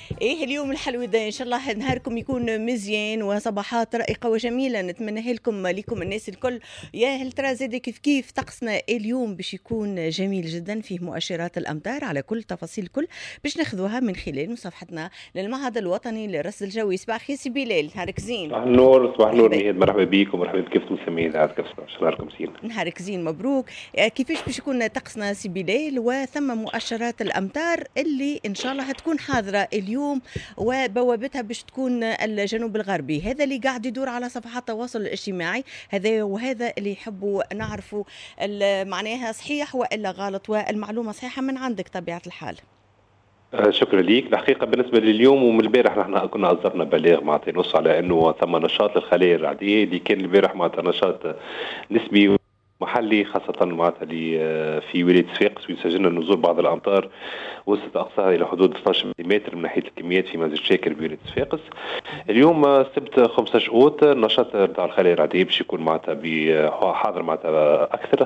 ايه اليوم الحلو ده، ان شاء الله نهاركم يكون مزيان وصباحات رائقه وجميله نتمنى لكم الناس الكل. يا هل ترى زاد كيف طقسنا اليوم باش يكون جميل جدا، فيه مؤشرات الامطار على كل تفاصيل الكل باش ناخذوها من خلال مصافحتنا للمعهد الوطني للرصد الجوي. صباح خير سي بلال، نهارك زين. صباح النور، صباح النور مرحبا. نهاد، مرحبا بيك ومرحبا بكيف مسميين عاد كيف نهاركم زين. نهارك زين، مبروك. كيفاش باش يكون طقسنا سي بلال؟ وثم مؤشرات الامطار اللي ان شاء الله هتكون حاضره اليوم وبوابتها باش تكون الجنوب الغربي، هذا اللي قاعد يدور على صفحات التواصل الاجتماعي، وهذا اللي يحبوا نعرفوا معناها صحيح والا غلط، والمعلومه صحيحه من عندك طبيعه الحال. شكرا ليك. الحقيقه بالنسبه لليوم ومن البارح نحن كنا اصدرنا بلاغ معناتها ينص على انه ثم نشاط للخلايا الرعديه اللي كان البارح معناتها نشاط نسبي محلي، خاصة معناتها في ولاية صفاقس، وسجلنا نزول بعض الأمطار وصلت أقصاها إلى حدود 12 ملم من ناحية الكميات في منزل شاكر بولاية صفاقس. اليوم السبت 15 أوت النشاط نتاع الخلايا الرعدية باش يكون معناتها حاضر معناتها أكثر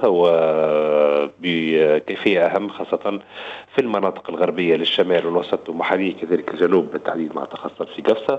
وبكيفية أهم، خاصة في المناطق الغربية للشمال والوسط ومحليا كذلك الجنوب بالتحديد معناتها خاصة في قفصة،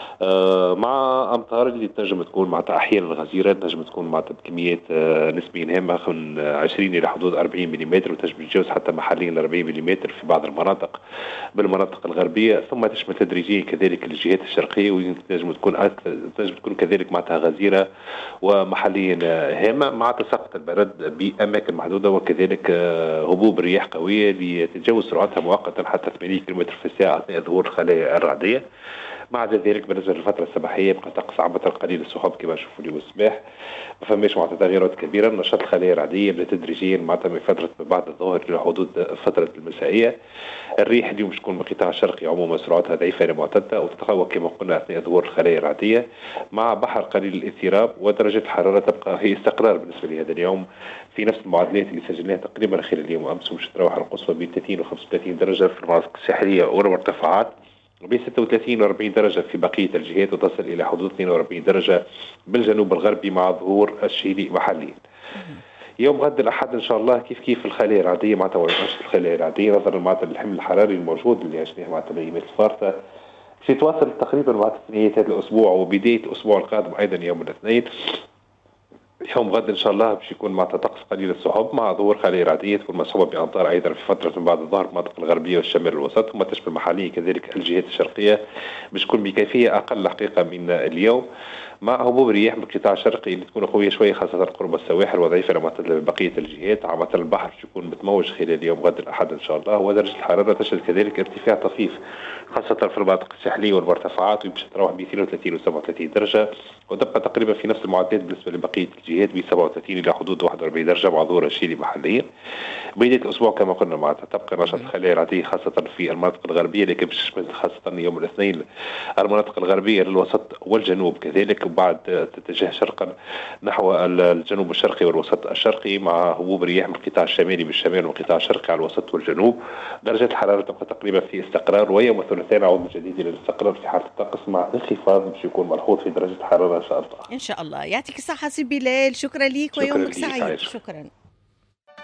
مع أمطار اللي تنجم تكون معناتها أحيانا غزيرة، تنجم تكون معناتها بكميات نسبيا هامة من 20 إلى حدود 40 ملم، وتنجم تتجاوز حتى محليا 40 ملم في بعض المناطق بالمناطق الغربية، ثم تشمل تدريجيا كذلك الجهات الشرقية وتنجم تكون كذلك معناتها غزيرة ومحليا هامة، مع تساقط البرد بأماكن محدودة، وكذلك هبوب رياح قوية لتتجاوز سرعتها مؤقتا حتى 80 كم في الساعة أثناء ظهور الخلايا الرعدية. مع ذلك بالنسبه للفتره الصباحيه بقى طقس عبث قليل السحب كما نشوفوا اليوم الصباح، ما فماش معناتها تغيرات كبيره. نشاط الخلايا الرعديه بدا تدريجيا معناتها من فتره بعد الظهر الى حدود فتره المسائيه. الريح اليوم تكون من القطاع الشرقي عموما سرعتها ضعيفه الى معتدله وتتقوى كما قلنا اثناء ظهور الخلايا الرعديه، مع بحر قليل الاضطراب، ودرجه الحراره تبقى هي استقرار بالنسبه لهذا اليوم في نفس المعدلات اللي سجلناها تقريبا خلال اليوم امس، ومش تتراوح القصوى بين 30 و 35 درجه في المناطق الساحليه والمرتفعات، وبين 36 و 40 درجة في بقية الجهات، وتصل إلى حدود 42 درجة بالجنوب الغربي مع ظهور الشيلي محليا. يوم غد الأحد إن شاء الله كيف الخلايا الرعدية معناتها ونشط الخلايا الرعدية نظرا معناتها للحمل الحراري الموجود اللي عشناه معناتها الأيامات الفارطة، سيتواصل تقريبا مع نهاية هذا الأسبوع وبداية الأسبوع القادم أيضا يوم الاثنين. يوم غد ان شاء الله باش يكون مع طقس قليل السحب مع ظهور خلايا رعديه تكون مصحوبه بامطار ايضا في فتره من بعد الظهر في المناطق الغربيه والشمال الوسط، ثم تشمل محليا كذلك الجهات الشرقيه باش تكون بكيفيه اقل حقيقه من اليوم، مع هبوب رياح من القطاع الشرقي اللي تكون قويه شويه خاصه قرب السواحل وضعيفه لما تدل بقيه الجهات. عامه البحر باش يكون متموج خلال يوم غد الاحد ان شاء الله، ودرجه الحراره تشهد كذلك ارتفاع طفيف خاصه في المناطق الساحليه والمرتفعات، باش تتراوح ب 32 و 37 درجه، وتبقى تقريبا في نفس المعدلات بالنسبه لبقيه الجهات ب 37 الى حدود 41 درجه مع ظهور الشيلي محليا. بدايه الاسبوع كما قلنا معناتها تبقى نشاط الخلايا الرعديه خاصه في المناطق الغربيه، لكن باش تشمل خاصه يوم الاثنين المناطق الغربيه للوسط والجنوب كذلك، وبعد تتجه شرقا نحو الجنوب الشرقي والوسط الشرقي مع هبوب رياح من القطاع الشمالي بالشمال والقطاع الشرقي على الوسط والجنوب. درجه الحراره تبقى تقريبا في استقرار، ويوم الثلاثاء نعود من جديد الى الاستقرار في حاله الطقس مع انخفاض باش يكون ملحوظ في درجه الحراره ان شاء الله. ان شاء الله. يعطيك الصحه سي بلال، شكرا ليك ويومك سعيد. عايش. شكرا.